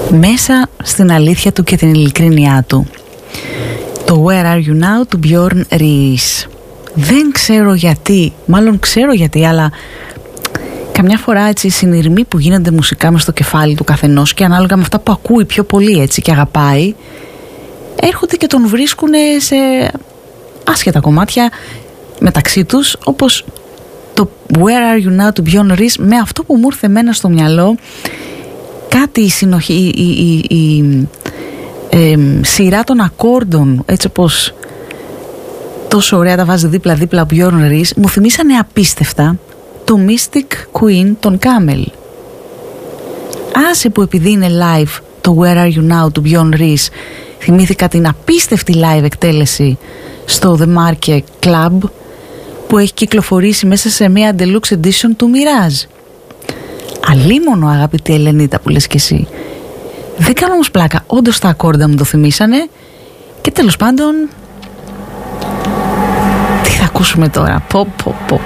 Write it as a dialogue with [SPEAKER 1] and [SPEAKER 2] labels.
[SPEAKER 1] μέσα στην αλήθεια του και την ειλικρίνειά του. Το Where Are You Now του Björn Ries. Δεν ξέρω γιατί, μάλλον ξέρω γιατί, αλλά καμιά φορά έτσι οι συνειρμοί που γίνονται μουσικά μες στο κεφάλι του καθενός και ανάλογα με αυτά που ακούει πιο πολύ έτσι και αγαπάει, έρχονται και τον βρίσκουν σε άσχετα κομμάτια μεταξύ τους, όπως το Where Are You Now του Björn Ries, με αυτό που μου ήρθε εμένα στο μυαλό, κάτι η συνοχή, η σειρά των ακόρντων, έτσι όπως τόσο ωραία τα βάζει δίπλα-δίπλα ο Björn Ries, μου θυμίσανε απίστευτα το Mystic Queen των Camel. Άσε που επειδή είναι live το Where Are You Now του Björn Ries, θυμήθηκα την απίστευτη live εκτέλεση στο The Market Club που έχει κυκλοφορήσει μέσα σε μια deluxe edition του Mirage. Αλίμονο, αγαπητή Ελενίτα, που λες και εσύ. Δεν κάνω όμως πλάκα, όντως τα ακόρντα μου το θυμήσανε. Και τέλος πάντων, τι θα ακούσουμε τώρα? Πω.